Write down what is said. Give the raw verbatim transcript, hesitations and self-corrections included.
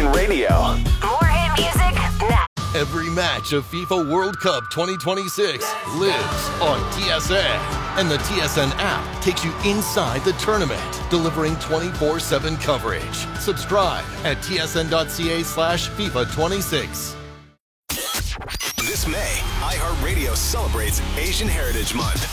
Asian radio. More hit music now. Every match of FIFA World Cup twenty twenty-six lives on T S N. And the T S N app takes you inside the tournament, delivering twenty-four seven coverage. Subscribe at tsn.ca slash FIFA 26. This May, iHeartRadio celebrates Asian Heritage Month.